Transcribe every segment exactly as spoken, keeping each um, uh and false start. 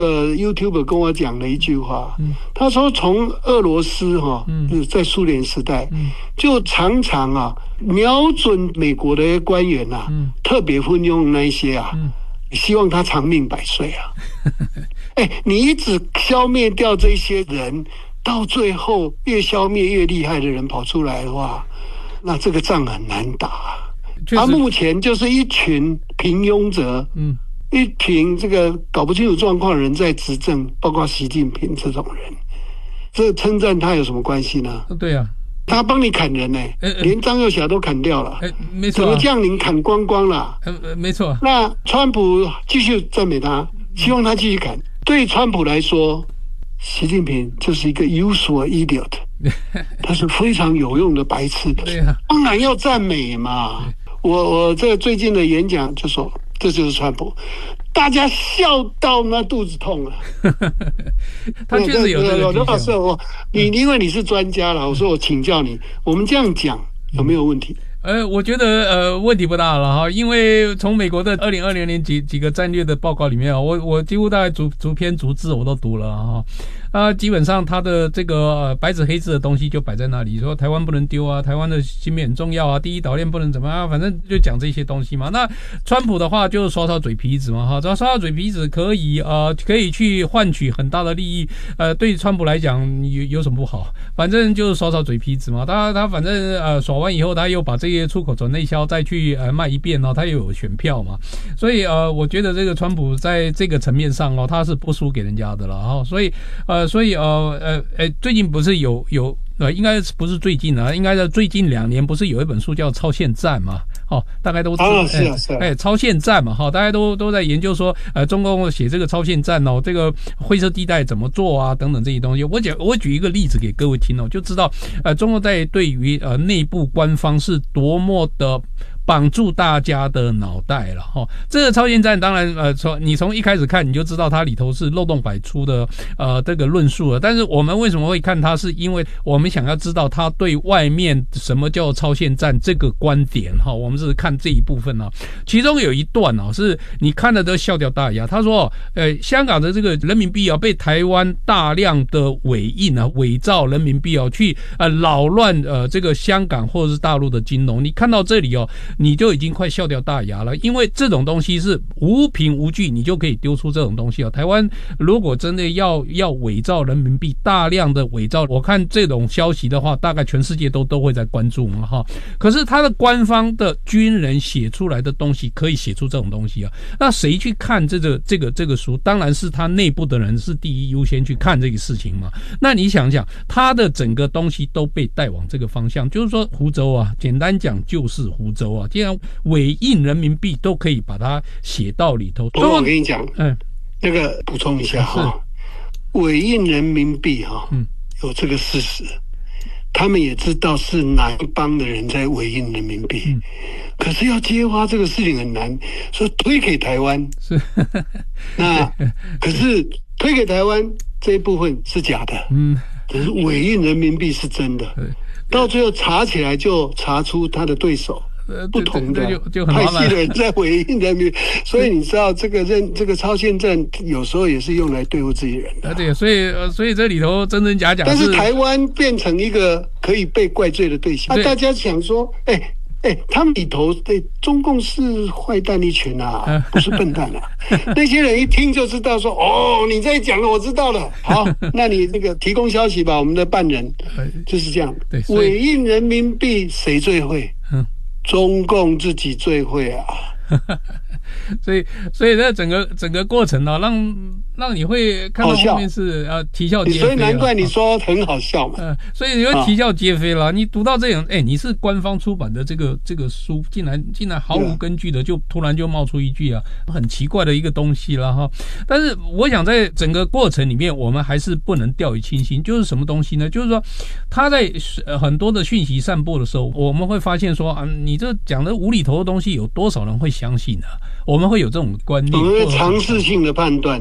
呃 YouTuber 跟我讲了一句话，嗯、他说从俄罗斯哈、哦，嗯、在苏联时代、嗯、就常常啊瞄准美国的官员啊，嗯、特别昏庸那一些啊，嗯、希望他长命百岁啊。哎，你一直消灭掉这些人，到最后越消灭越厉害的人跑出来的话，那这个仗很难打。他、啊、目前就是一群平庸者，嗯。一群这个搞不清楚状况的人在执政，包括习近平这种人，这称赞他有什么关系呢？ 对啊， 他帮你砍人呢、欸欸，连张幼霞都砍掉了， 欸、没错、啊， 整个将领砍光光了， 呃，没错。 那川普继续赞美他，希望他继续砍。对川普来说，习近平就是一个 useful idiot， 他是非常有用的白痴。 对啊， 当然要赞美嘛。我我这最近的演讲就说。这就是川普，大家笑到那肚子痛了。 他确实有这个迹象。 我你因为你是专家了，我说我请教你，我们这样讲有没有问题？ 呃，我觉得呃问题不大了哈，因为从美国的二零二零年几几个战略的报告里面啊，我我几乎大概逐逐篇逐字我都读了哈。啊，基本上他的这个、呃、白纸黑字的东西就摆在那里，说台湾不能丢啊，台湾的芯片很重要啊，第一岛链不能怎么样，反正就讲这些东西嘛。那川普的话就刷刷嘴皮子嘛，哈，只要刷刷嘴皮子可以呃可以去换取很大的利益，呃，对川普来讲有有什么不好？反正就是刷刷嘴皮子嘛。他他反正呃耍完以后，他又把这些出口转内销再去呃卖一遍哦，他又有选票嘛。所以呃，我觉得这个川普在这个层面上哦，他是不输给人家的了哈。所以呃。所以呃呃呃，最近不是有有呃，应该不是最近啊，应该在最近两年不是有一本书叫《超限战》嘛？哦，大概都知道， 啊是啊是啊， 哎，超限战嘛，哈、哦，大家都都在研究说，呃，中共写这个超限战哦，这个灰色地带怎么做啊，等等这些东西。我讲，我举一个例子给各位听哦，就知道，呃，中共在对于呃内部官方是多么的绑住大家的脑袋了哈。这个超限战当然呃从你从一开始看你就知道它里头是漏洞百出的呃这个论述了，但是我们为什么会看它，是因为我们想要知道它对外面什么叫超限战这个观点哈。我们是看这一部分啊，其中有一段啊是你看了都笑掉大牙。他说呃香港的这个人民币啊被台湾大量的伪印啊伪造人民币啊去呃扰乱呃这个香港或者是大陆的金融。你看到这里哦，你就已经快笑掉大牙了，因为这种东西是无凭无据，你就可以丢出这种东西啊。台湾如果真的要要伪造人民币，大量的伪造，我看这种消息的话，大概全世界都都会在关注嘛哈。可是他的官方的军人写出来的东西，可以写出这种东西啊，那谁去看这个这个这个书？当然是他内部的人是第一优先去看这个事情嘛。那你想想，他的整个东西都被带往这个方向，就是说湖州啊，简单讲就是湖州啊。既然伪印人民币都可以把它写到里头， 我跟你讲，嗯，那个补充一下哈，伪印人民币哈，嗯，有这个事实，他们也知道是哪一帮的人在伪印人民币，嗯，可是要揭发这个事情很难，所以推给台湾是，那可是推给台湾这一部分是假的，嗯，可是伪印人民币是真的。到最后查起来就查出他的对手不同的派系的人在伪印人民币，所以你知道这个认这个超限战有时候也是用来对付自己人的。 啊，对，所以所以这里头真真假假。 但是台湾变成一个可以被怪罪的对象，啊，大家想说，哎。哎，他们里头对中共是坏蛋一群啊，不是笨蛋啊。那些人一听就知道说，哦，你在讲了，我知道了。好，那你那个提供消息吧，我们的办人就是这样。伪印人民币谁最会？嗯，中共自己最会啊。 所以，所以这整个整个过程呢，让让你会看到后面是呃啼笑皆非， 所以难怪你说很好笑嘛。 嗯，所以你会啼笑皆非了。你读到这种，哎，你是官方出版的这个这个书，竟然竟然毫无根据的，就突然就冒出一句啊，很奇怪的一个东西了哈。但是我想在整个过程里面，我们还是不能掉以轻心。就是什么东西呢？就是说他在很多的讯息散播的时候，我们会发现说啊，你这讲的无厘头的东西，有多少人会相信呢？我们会有这种观念， 我们尝试性的判断， 对，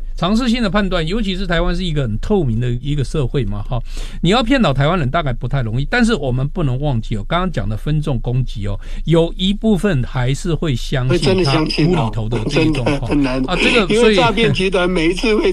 常识性的判断，尤其是台湾是一个很透明的一个社会嘛，哈，你要骗倒台湾人大概不太容易，但是我们不能忘记哦，刚刚讲的分众攻击哦，有一部分还是会相信他无厘头的这一种， 很难啊，这个所以因为诈骗集团每一次会